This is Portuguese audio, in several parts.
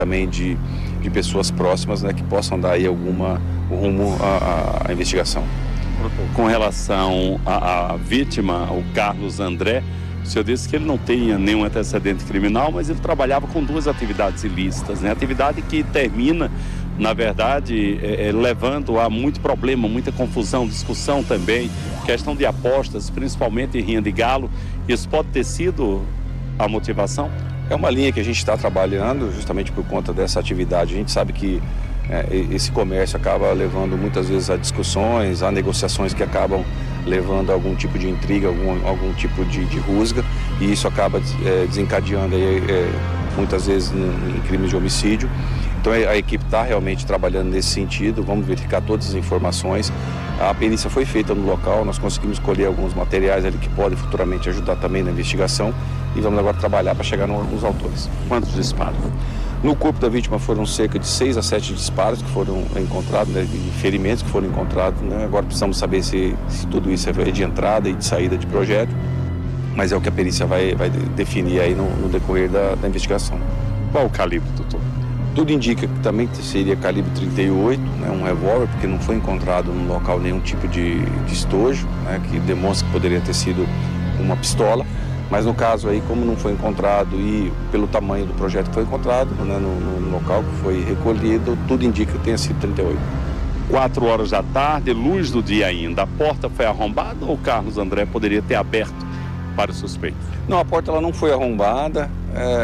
também de pessoas próximas, né, que possam dar aí alguma rumo à investigação. Com relação à vítima, o Carlos André, o senhor disse que ele não tinha nenhum antecedente criminal, mas ele trabalhava com duas atividades ilícitas, né? Atividade que termina, na verdade, levando a muito problema, muita confusão, discussão também, questão de apostas, principalmente em rinha de galo. Isso pode ter sido a motivação? É uma linha que a gente está trabalhando justamente por conta dessa atividade. A gente sabe que esse comércio acaba levando muitas vezes a discussões, a negociações que acabam levando a algum tipo de intriga, algum tipo de rusga, e isso acaba desencadeando aí, muitas vezes em crimes de homicídio. Então a equipe está realmente trabalhando nesse sentido, vamos verificar todas as informações. A perícia foi feita no local, nós conseguimos colher alguns materiais ali que podem futuramente ajudar também na investigação, e vamos agora trabalhar para chegar nos autores. Quantos disparos? No corpo da vítima foram cerca de 6 a 7 disparos que foram encontrados, né, de ferimentos que foram encontrados, né? Agora precisamos saber se tudo isso é de entrada e de saída de projeto, mas é o que a perícia vai definir aí no decorrer da investigação. Qual o calibre, doutor? Tudo indica que também seria calibre 38, né, um revólver, porque não foi encontrado no local nenhum tipo de estojo, né, que demonstra que poderia ter sido uma pistola. Mas no caso aí, como não foi encontrado e pelo tamanho do projeto que foi encontrado, né, no local que foi recolhido, tudo indica que tenha sido 38. 4 horas da tarde, luz do dia ainda. A porta foi arrombada ou o Carlos André poderia ter aberto para o suspeito? Não, a porta ela não foi arrombada.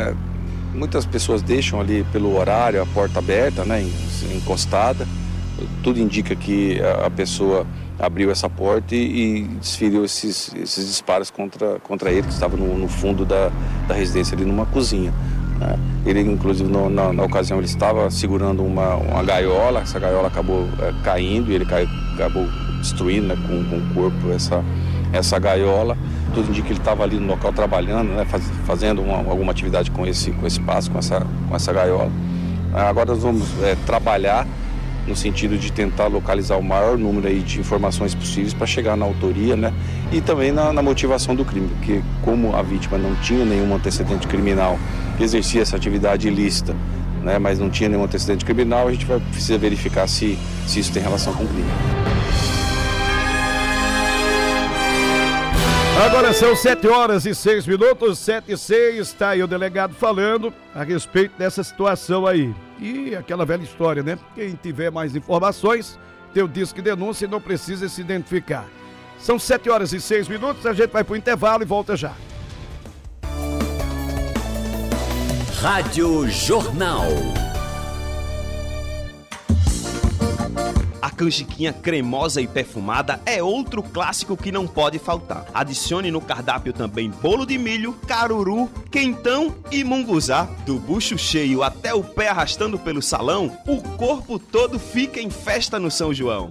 Muitas pessoas deixam ali pelo horário a porta aberta, né, encostada. Tudo indica que a pessoa abriu essa porta e desferiu esses disparos contra ele, que estava no fundo da residência, ali numa cozinha, né? Ele, inclusive, na ocasião, ele estava segurando uma gaiola, essa gaiola acabou caindo e ele acabou destruindo, né, com o corpo essa gaiola. Tudo indica que ele estava ali no local trabalhando, né, fazendo alguma atividade com esse passo, com essa gaiola. Agora nós vamos trabalhar no sentido de tentar localizar o maior número aí de informações possíveis para chegar na autoria, né? E também na motivação do crime, porque como a vítima não tinha nenhum antecedente criminal, exercia essa atividade ilícita, né? Mas não tinha nenhum antecedente criminal, a gente precisa verificar se isso tem relação com o crime. Agora são 7 horas e 6 minutos, 7 e 6, está aí o delegado falando a respeito dessa situação aí. E aquela velha história, né? Quem tiver mais informações, tem o disco de denúncia e não precisa se identificar. São 7 horas e 6 minutos, a gente vai pro intervalo e volta já. Rádio Jornal. A canjiquinha cremosa e perfumada é outro clássico que não pode faltar. Adicione no cardápio também bolo de milho, caruru, quentão e munguzá. Do bucho cheio até o pé arrastando pelo salão, o corpo todo fica em festa no São João.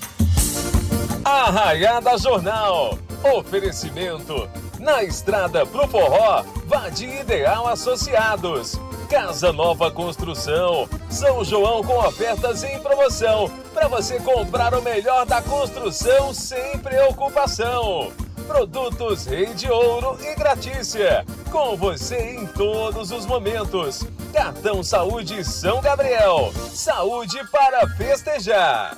Arraiada Jornal. Oferecimento. Na estrada pro forró, vá de Ideal Associados. Casa Nova Construção, São João com ofertas em promoção, para você comprar o melhor da construção sem preocupação. Produtos Rei de Ouro e Gratícia, com você em todos os momentos. Cartão Saúde São Gabriel, saúde para festejar.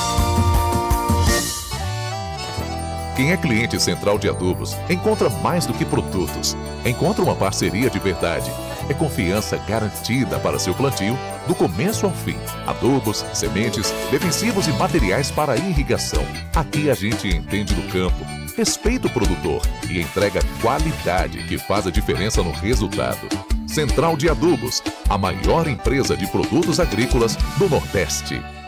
Quem é cliente Central de Adubos encontra mais do que produtos. Encontra uma parceria de verdade. É confiança garantida para seu plantio, do começo ao fim. Adubos, sementes, defensivos e materiais para irrigação. Aqui a gente entende do campo, respeita o produtor e entrega qualidade que faz a diferença no resultado. Central de Adubos, a maior empresa de produtos agrícolas do Nordeste.